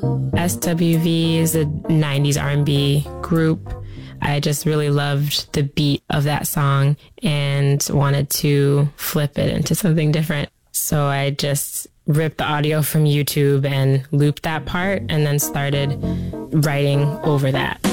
SWV is a 90s R&B group. I just really loved the beat of that song and wanted to flip it into something different. So I just ripped the audio from YouTube and looped that part and then started writing over that.